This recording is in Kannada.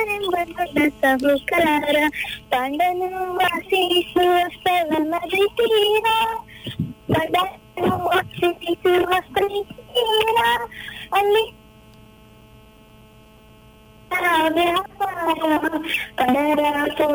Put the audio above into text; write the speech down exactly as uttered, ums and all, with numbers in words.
ಎಂಬ ದೊಡ್ಡ ಸಾಹುಕಾರ ಪಾಂಡನು ವಾಸಿಸುವ ಸ್ಥಳ ತೀರ ಪಾಂಡನು ವಾಸಿಸುವ ತೀರ ಅಲ್ಲಿ ವ್ಯಾಪಾರ ಪಡರ